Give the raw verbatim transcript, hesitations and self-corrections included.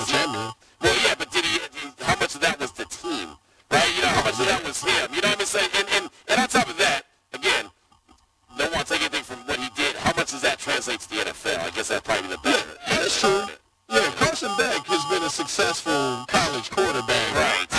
does he? champion. Well, yeah, but did he? How much of that was the team? Right? You know, how much of that was him? You know what I'm saying? And and and on top of that, again, don't want to take anything from what he did. How much does that translate to the N F L? I guess that's probably the better. Yeah, that's true. Yeah, Carson Beck has been a successful college quarterback. Right.